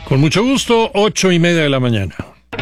Con mucho gusto, 8:30 de la mañana.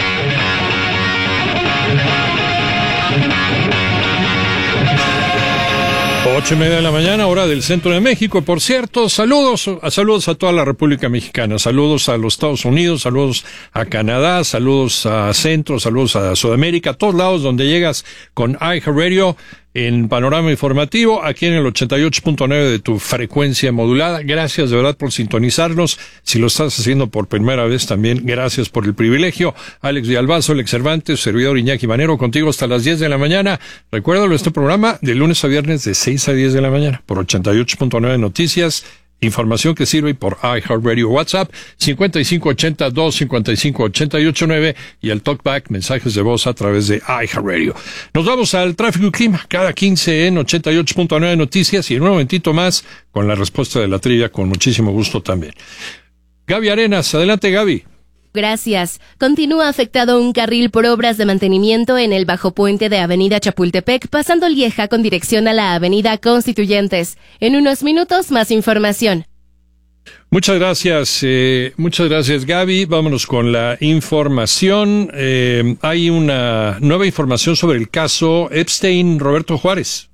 Ocho y media de la mañana, hora del centro de México. Por cierto, saludos a toda la República Mexicana, saludos a los Estados Unidos, saludos a Canadá, saludos a Centro, saludos a Sudamérica, a todos lados donde llegas con iHeartRadio en Panorama Informativo, aquí en el 88.9 de tu frecuencia modulada. Gracias de verdad por sintonizarnos. Si lo estás haciendo por primera vez también, gracias por el privilegio. Alex Villalbazo, Alex Cervantes, servidor Iñaki Manero, contigo hasta las 10 de la mañana. Recuérdalo, este programa de lunes a viernes de 6 a 10 de la mañana por 88.9 Noticias. Información que sirve por iHeartRadio WhatsApp 5580-255-889 y el TalkBack, mensajes de voz a través de iHeartRadio. Nos vamos al tráfico y clima cada 15 en 88.9 Noticias y en un momentito más con la respuesta de la trivia, con muchísimo gusto también. Gaby Arenas, adelante Gaby. Gracias. Continúa afectado un carril por obras de mantenimiento en el bajo puente de Avenida Chapultepec, pasando Lieja con dirección a la Avenida Constituyentes. En unos minutos, más información. Muchas gracias Gaby. Vámonos con la información. Hay una nueva información sobre el caso Epstein, Roberto Juárez.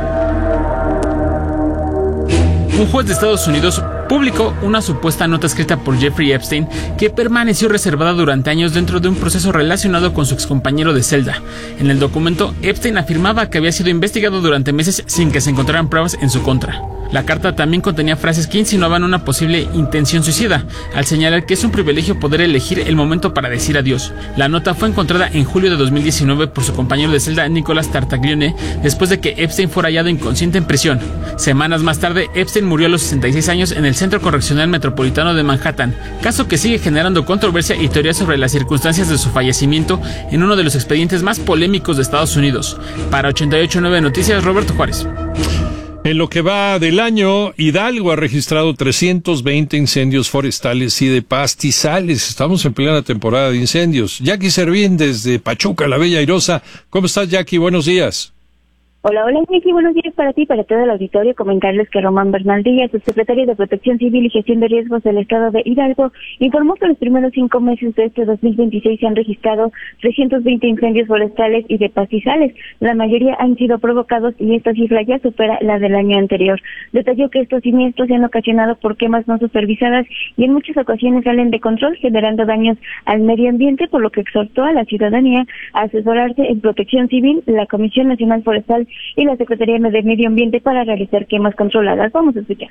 Un juez de Estados Unidos publicó una supuesta nota escrita por Jeffrey Epstein que permaneció reservada durante años dentro de un proceso relacionado con su excompañero de celda. En el documento, Epstein afirmaba que había sido investigado durante meses sin que se encontraran pruebas en su contra. La carta también contenía frases que insinuaban una posible intención suicida, al señalar que es un privilegio poder elegir el momento para decir adiós. La nota fue encontrada en julio de 2019 por su compañero de celda Nicholas Tartaglione, después de que Epstein fuera hallado inconsciente en prisión. Semanas más tarde, Epstein murió a los 66 años en el Centro Correccional Metropolitano de Manhattan, caso que sigue generando controversia y teorías sobre las circunstancias de su fallecimiento en uno de los expedientes más polémicos de Estados Unidos. Para 88.9 Noticias, Roberto Juárez. En lo que va del año, Hidalgo ha registrado 320 incendios forestales y de pastizales. Estamos en plena temporada de incendios. Jackie Servín desde Pachuca, la Bella Airosa. ¿Cómo estás, Jackie? Buenos días. Hola, Iñaki, buenos días para ti y para todo el auditorio. Comentarles que Román Bernal Díaz, subsecretario de Protección Civil y Gestión de Riesgos del Estado de Hidalgo, informó que los primeros 5 meses de este 2026 se han registrado 320 incendios forestales y de pastizales. La mayoría han sido provocados y esta cifra ya supera la del año anterior. Detalló que estos siniestros se han ocasionado por quemas no supervisadas y en muchas ocasiones salen de control, generando daños al medio ambiente, por lo que exhortó a la ciudadanía a asesorarse en Protección Civil, la Comisión Nacional Forestal y la Secretaría de Medio Ambiente para realizar quemas controladas. Vamos a escuchar.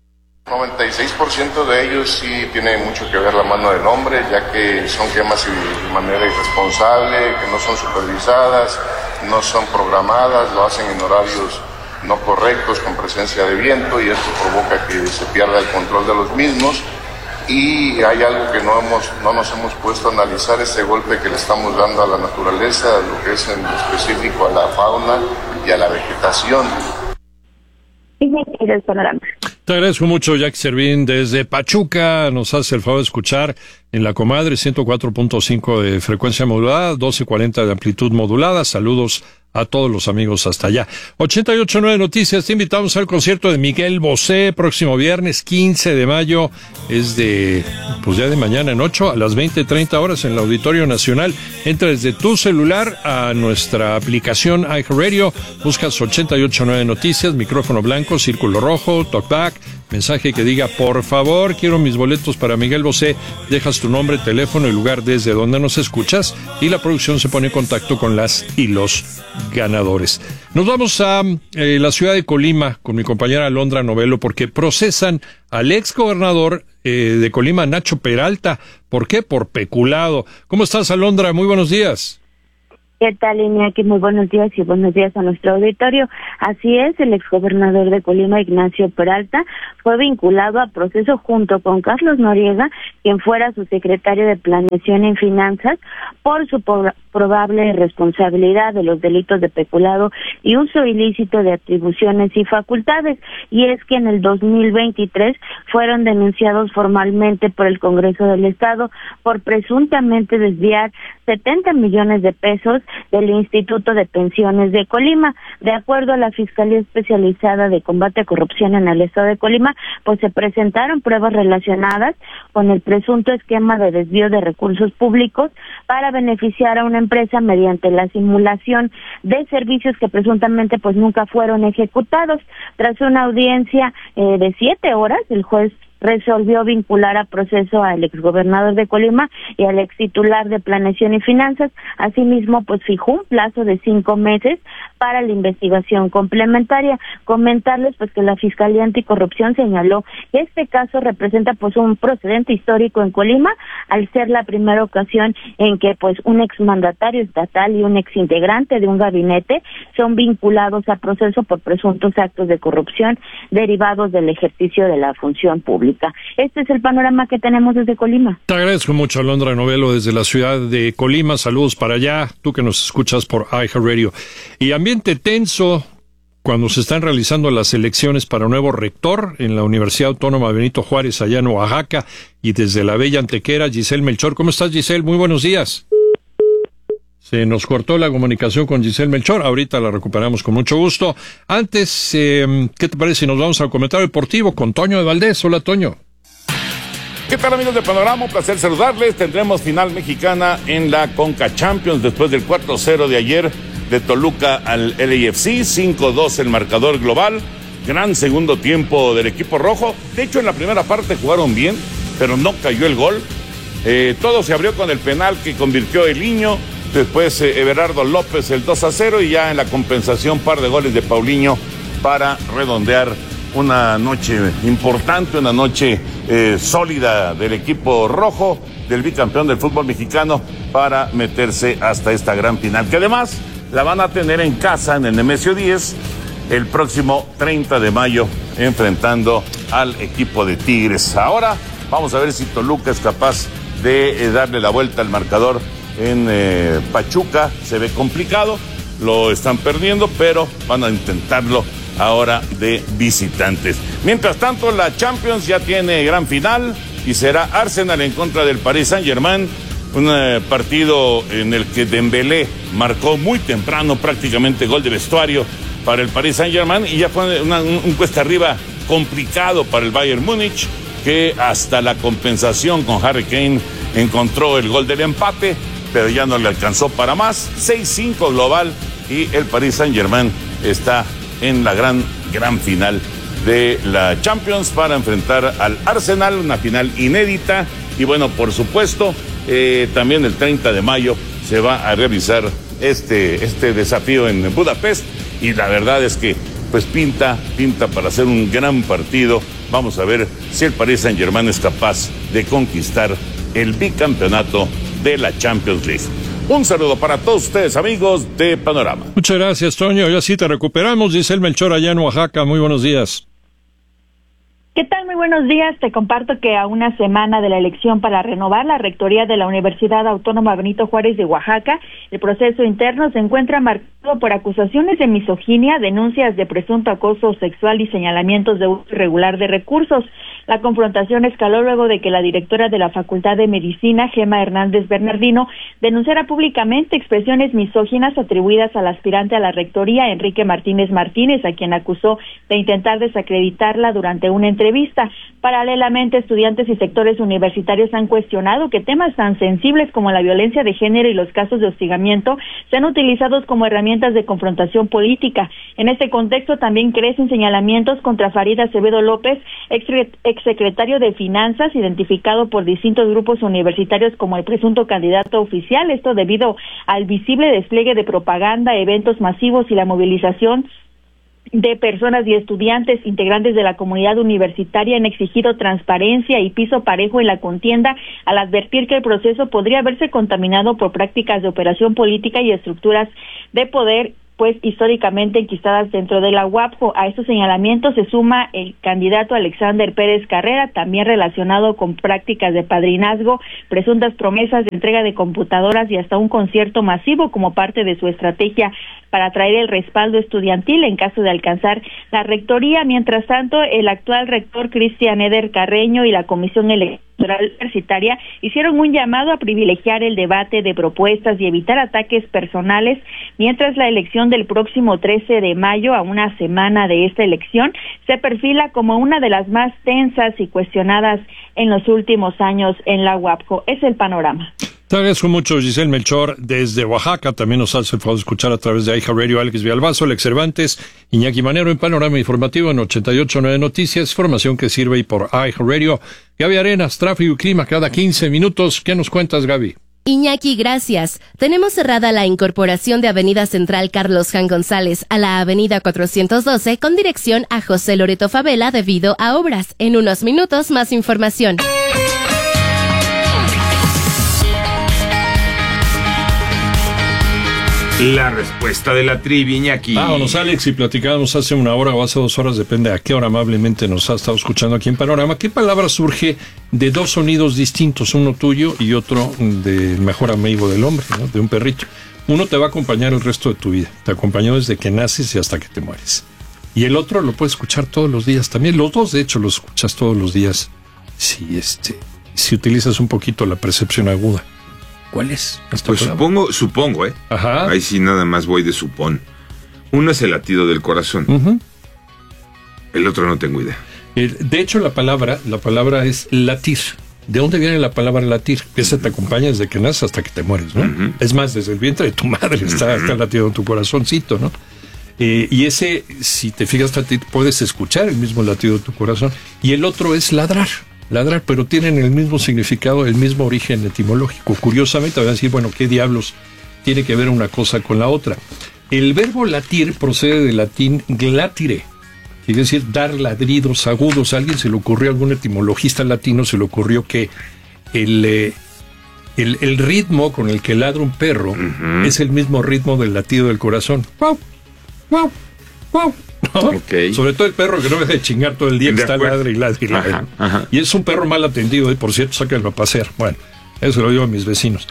96% de ellos sí tiene mucho que ver la mano del hombre, ya que son quemas de manera irresponsable, que no son supervisadas, no son programadas, lo hacen en horarios no correctos, con presencia de viento, y esto provoca que se pierda el control de los mismos. Y hay algo que no nos hemos puesto a analizar, este golpe que le estamos dando a la naturaleza, lo que es en específico a la fauna y a la vegetación. Te agradezco mucho, Jackie Servín desde Pachuca. Nos hace el favor de escuchar en La Comadre 104.5 de frecuencia modulada, 1240 de amplitud modulada. Saludos a todos los amigos hasta allá. 88.9 Noticias, te invitamos al concierto de Miguel Bosé, próximo viernes 15 de mayo, es ya de mañana en 8 a las 20:30 horas en el Auditorio Nacional. Entra desde tu celular a nuestra aplicación iHeartRadio, buscas 88.9 Noticias, micrófono blanco, círculo rojo, talkback, mensaje que diga, por favor, quiero mis boletos para Miguel Bosé, dejas tu nombre, teléfono y lugar desde donde nos escuchas y la producción se pone en contacto con las y los ganadores. Nos vamos a la ciudad de Colima con mi compañera Alondra Novelo porque procesan al ex gobernador de Colima, Nacho Peralta. ¿Por qué? Por peculado. ¿Cómo estás, Alondra? Muy buenos días. ¿Qué tal, Iñaki? Muy buenos días y buenos días a nuestro auditorio. Así es, el exgobernador de Colima, Ignacio Peralta, fue vinculado a proceso junto con Carlos Noriega, quien fuera su secretario de Planeación y Finanzas, por su probable responsabilidad de los delitos de peculado y uso ilícito de atribuciones y facultades. Y es que en el 2023 fueron denunciados formalmente por el Congreso del Estado por presuntamente desviar 70 millones de pesos del Instituto de Pensiones de Colima. De acuerdo a la Fiscalía Especializada de Combate a Corrupción en el estado de Colima, pues se presentaron pruebas relacionadas con el presunto esquema de desvío de recursos públicos para beneficiar a una empresa mediante la simulación de servicios que presuntamente pues nunca fueron ejecutados. Tras una audiencia de 7 horas, el juez resolvió vincular a proceso al exgobernador de Colima y al extitular de Planeación y Finanzas. Asimismo, pues fijó un plazo de 5 meses para la investigación complementaria. Comentarles pues que la Fiscalía Anticorrupción señaló que este caso representa pues un precedente histórico en Colima, al ser la primera ocasión en que pues un exmandatario estatal y un exintegrante de un gabinete son vinculados a proceso por presuntos actos de corrupción derivados del ejercicio de la función pública. Este es el panorama que tenemos desde Colima. Te agradezco mucho, Alondra Novelo, desde la ciudad de Colima. Saludos para allá, tú que nos escuchas por iHeartRadio. Y ambiente tenso cuando se están realizando las elecciones para nuevo rector en la Universidad Autónoma Benito Juárez, allá en Oaxaca, y desde la bella Antequera, Giselle Melchor. ¿Cómo estás, Giselle? Muy buenos días. Se nos cortó la comunicación con Giselle Melchor, ahorita la recuperamos con mucho gusto. Antes, ¿qué te parece si nos vamos al comentario deportivo con Toño de Valdés? Hola, Toño. ¿Qué tal, amigos de Panorama? Un placer saludarles. Tendremos final mexicana en la Conca Champions después del 4-0 de ayer de Toluca al LAFC, 5-2 el marcador global. Gran segundo tiempo del equipo rojo. De hecho, en la primera parte jugaron bien, pero no cayó el gol. Todo se abrió con el penal que convirtió Eliño. Después Everardo López el 2-0 y ya en la compensación par de goles de Paulinho para redondear una noche importante, una noche sólida del equipo rojo, del bicampeón del fútbol mexicano, para meterse hasta esta gran final, que además la van a tener en casa en el Nemesio 10 el próximo 30 de mayo enfrentando al equipo de Tigres. Ahora vamos a ver si Toluca es capaz de darle la vuelta al marcador en Pachuca. Se ve complicado, lo están perdiendo, pero van a intentarlo ahora de visitantes. Mientras tanto, la Champions ya tiene gran final y será Arsenal en contra del Paris Saint-Germain, un partido en el que Dembélé marcó muy temprano prácticamente gol de vestuario para el Paris Saint-Germain, y ya fue un cuesta arriba complicado para el Bayern Múnich, que hasta la compensación con Harry Kane encontró el gol del empate, pero ya no le alcanzó para más. 6-5 global y el Paris Saint-Germain está en la gran final de la Champions para enfrentar al Arsenal, una final inédita. Y bueno, por supuesto, también el 30 de mayo se va a realizar este desafío en Budapest, y la verdad es que pues pinta para hacer un gran partido. Vamos a ver si el Paris Saint-Germain es capaz de conquistar el bicampeonato de la Champions League. Un saludo para todos ustedes, amigos de Panorama. Muchas gracias, Toño. Ya sí te recuperamos. Giselle Melchor, allá en Oaxaca. Muy buenos días. ¿Qué tal? Muy buenos días. Te comparto que a una semana de la elección para renovar la rectoría de la Universidad Autónoma Benito Juárez de Oaxaca, el proceso interno se encuentra marcado por acusaciones de misoginia, denuncias de presunto acoso sexual y señalamientos de uso irregular de recursos. La confrontación escaló luego de que la directora de la Facultad de Medicina, Gema Hernández Bernardino, denunciara públicamente expresiones misóginas atribuidas al aspirante a la rectoría, Enrique Martínez Martínez, a quien acusó de intentar desacreditarla durante una entrevista. Paralelamente, estudiantes y sectores universitarios han cuestionado que temas tan sensibles como la violencia de género y los casos de hostigamiento sean utilizados como herramientas de confrontación política. En este contexto también crecen señalamientos contra Farid Acevedo López, exsecretario de Finanzas, identificado por distintos grupos universitarios como el presunto candidato oficial, esto debido al visible despliegue de propaganda, eventos masivos y la movilización de personas y estudiantes integrantes de la comunidad universitaria han exigido transparencia y piso parejo en la contienda, al advertir que el proceso podría haberse contaminado por prácticas de operación política y estructuras de poder pues históricamente enquistadas dentro de la UAPJO. A estos señalamientos se suma el candidato Alexander Pérez Carrera, también relacionado con prácticas de padrinazgo, presuntas promesas de entrega de computadoras y hasta un concierto masivo como parte de su estrategia para atraer el respaldo estudiantil en caso de alcanzar la rectoría. Mientras tanto, el actual rector Cristian Eder Carreño y la comisión electoral universitaria hicieron un llamado a privilegiar el debate de propuestas y evitar ataques personales, mientras la elección del próximo 13 de mayo, a una semana de esta elección, se perfila como una de las más tensas y cuestionadas en los últimos años en la UAPCO. Es el panorama. Te agradezco mucho, Giselle Melchor, desde Oaxaca. También nos hace el favor de escuchar a través de iHeartRadio, Alex Villalbazo, Alex Cervantes, Iñaki Manero en Panorama Informativo en 88.9 Noticias, información que sirve y por iHeartRadio. Gaby Arenas, tráfico y clima cada 15 minutos. ¿Qué nos cuentas, Gaby? Iñaki, gracias. Tenemos cerrada la incorporación de Avenida Central Carlos Jan González a la Avenida 412 con dirección a José Loreto Favela debido a obras. En unos minutos, más información. La respuesta de la trivia, Iñaki. Vámonos, Alex, y platicábamos hace una hora o hace 2 horas, depende a qué hora amablemente nos ha estado escuchando aquí en Panorama. ¿Qué palabra surge de 2 sonidos distintos, uno tuyo y otro del mejor amigo del hombre, ¿no? De un perrito? Uno te va a acompañar el resto de tu vida, te acompañó desde que naces y hasta que te mueres. Y el otro lo puedes escuchar todos los días también. Los dos, de hecho, los escuchas todos los días si utilizas un poquito la percepción aguda. ¿Cuál es? Pues supongo, ¿eh? Ajá. Ahí sí nada más voy de supón. Uno es el latido del corazón. Uh-huh. El otro no tengo idea. De hecho, la palabra es latir. ¿De dónde viene la palabra latir? Esa te acompaña desde que naces hasta que te mueres, ¿no? Uh-huh. Es más, desde el vientre de tu madre está latido en tu corazoncito, ¿no? Y ese, si te fijas, puedes escuchar el mismo latido de tu corazón. Y el otro es ladrar, pero tienen el mismo significado, el mismo origen etimológico. Curiosamente, voy a decir, bueno, ¿qué diablos tiene que ver una cosa con la otra? El verbo latir procede del latín glatire, quiere decir dar ladridos agudos. A alguien se le ocurrió, algún etimologista latino se le ocurrió que el ritmo con el que ladra un perro es el mismo ritmo del latido del corazón. ¡Wow! ¡Wow! ¡Wow! ¿No? Okay. Sobre todo el perro que no deja de chingar todo el día, que está ladre y ladre. Ajá. Y es un perro mal atendido, por cierto, sáquenlo a pasear. Bueno, eso lo digo a mis vecinos.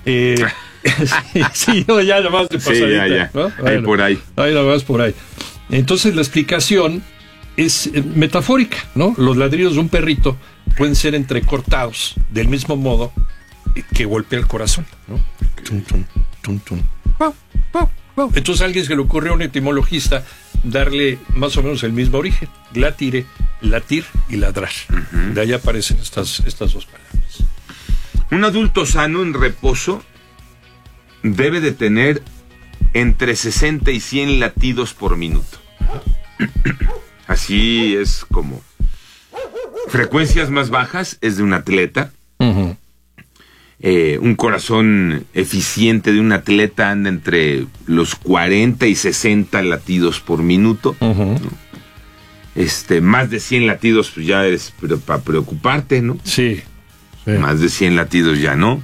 Sí, no, ya nomás de pasadita. Sí, ya. ¿No? Ahí Bueno, por ahí. Ahí nomás por ahí. Entonces la explicación es metafórica, ¿no? Los ladridos de un perrito pueden ser entrecortados del mismo modo que golpea el corazón, ¿no? Tum, tum, tum, tum. ¡Wow! ¡Wow! ¡Wow! Entonces a alguien se le ocurrió a un etimologista darle más o menos el mismo origen: glatire, latir y ladrar. De ahí aparecen estas 2 palabras. Un adulto sano en reposo debe de tener entre 60 y 100 latidos por minuto. Así es como. Frecuencias más bajas es de un atleta. Un corazón eficiente de un atleta anda entre los 40 y 60 latidos por minuto. ¿No? Más de 100 latidos pues ya es para preocuparte, ¿no? Sí. Más de 100 latidos ya no.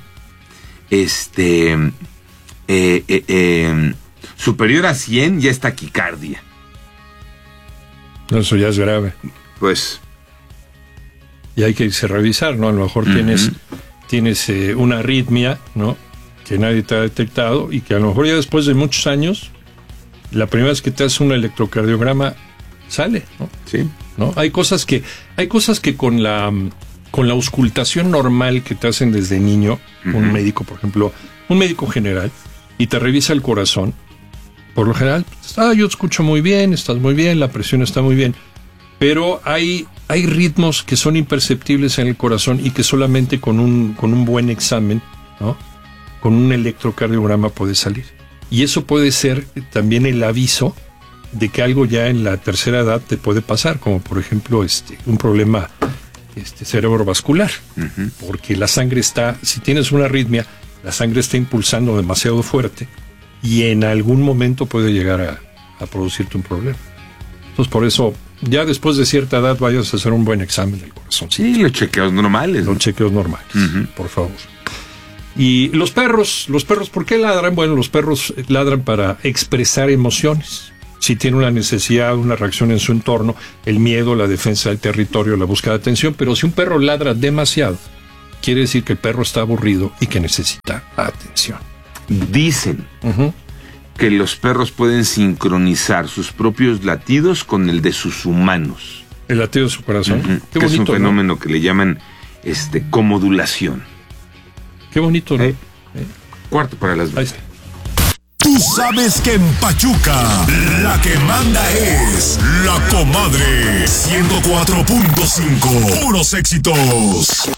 Superior a 100 ya es taquicardia. Eso ya es grave. Pues. Y hay que irse a revisar, ¿no? A lo mejor tienes una arritmia, ¿no? Que nadie te ha detectado y que a lo mejor ya después de muchos años, la primera vez que te haces un electrocardiograma sale, ¿no? Sí. ¿No? Hay cosas que con la auscultación normal que te hacen desde niño, un médico, por ejemplo, un médico general, y te revisa el corazón, por lo general, yo escucho muy bien, estás muy bien, la presión está muy bien, pero hay ritmos que son imperceptibles en el corazón y que solamente con un buen examen, ¿no? Con un electrocardiograma puede salir. Y eso puede ser también el aviso de que algo ya en la tercera edad te puede pasar, como por ejemplo un problema cerebrovascular, porque la sangre si tienes una arritmia, la sangre está impulsando demasiado fuerte y en algún momento puede llegar a producirte un problema. Entonces por eso, ya después de cierta edad vayas a hacer un buen examen del corazón. Sí, los chequeos normales. Los chequeos normales, por favor. Y los perros, ¿por qué ladran? Bueno, los perros ladran para expresar emociones. Si tiene una necesidad, una reacción en su entorno, el miedo, la defensa del territorio, la búsqueda de atención. Pero si un perro ladra demasiado, quiere decir que el perro está aburrido y que necesita atención. Dicen que los perros pueden sincronizar sus propios latidos con el de sus humanos. El latido de su corazón. Qué bonito, es un fenómeno, ¿no? Que le llaman comodulación. Qué bonito, ¿no? Cuarto para las 2. Tú sabes que en Pachuca la que manda es La Comadre 104.5. Puros éxitos.